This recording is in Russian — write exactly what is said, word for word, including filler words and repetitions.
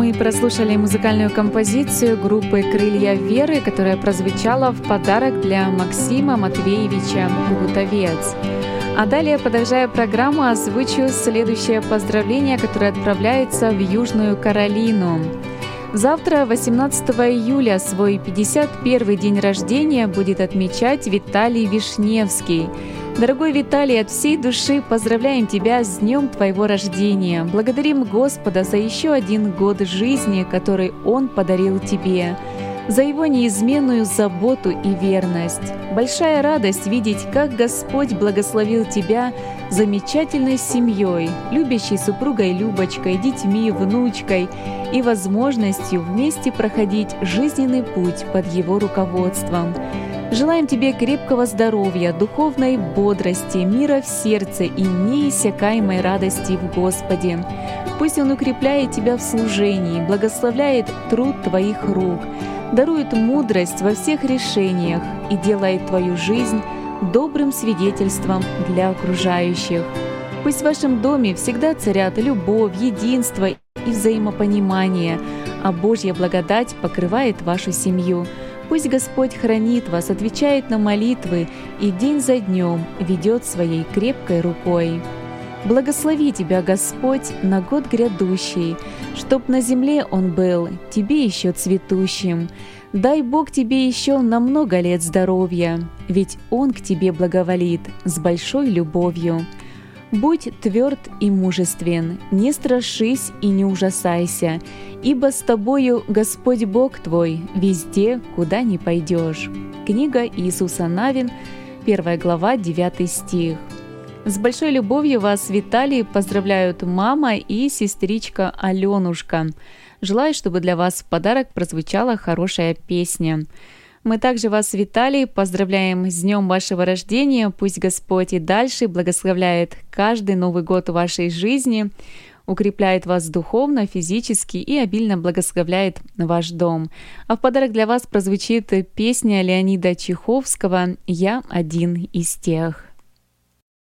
Мы прослушали музыкальную композицию группы «Крылья веры», которая прозвучала в подарок для Максима Матвеевича Гутовец. А далее, продолжая программу, озвучу следующее поздравление, которое отправляется в Южную Каролину. Завтра, восемнадцатого июля, свой пятьдесят первый день рождения будет отмечать Виталий Вишневский. Дорогой Виталий, от всей души поздравляем тебя с днем твоего рождения. Благодарим Господа за еще один год жизни, который Он подарил тебе, за Его неизменную заботу и верность. Большая радость видеть, как Господь благословил тебя замечательной семьей, любящей супругой Любочкой, детьми, внучкой и возможностью вместе проходить жизненный путь под Его руководством. Желаем тебе крепкого здоровья, духовной бодрости, мира в сердце и неиссякаемой радости в Господе. Пусть Он укрепляет тебя в служении, благословляет труд твоих рук, дарует мудрость во всех решениях и делает твою жизнь добрым свидетельством для окружающих. Пусть в вашем доме всегда царят любовь, единство и взаимопонимание, а Божья благодать покрывает вашу семью. Пусть Господь хранит вас, отвечает на молитвы и день за днем ведет своей крепкой рукой. Благослови тебя, Господь, на год грядущий, чтоб на земле он был тебе еще цветущим. Дай Бог тебе еще на много лет здоровья, ведь Он к тебе благоволит с большой любовью. Будь тверд и мужествен, не страшись и не ужасайся, ибо с тобою Господь Бог твой везде, куда ни пойдешь. Книга Иисуса Навин, первая глава, девятый стих. С большой любовью вас, Виталий, поздравляют мама и сестричка Аленушка. Желаю, чтобы для вас в подарок прозвучала хорошая песня. Мы также вас, Виталий, поздравляем с днем вашего рождения. Пусть Господь и дальше благословляет каждый Новый год в вашей жизни, укрепляет вас духовно, физически и обильно благословляет ваш дом. А в подарок для вас прозвучит песня Леонида Чеховского «Я один из тех».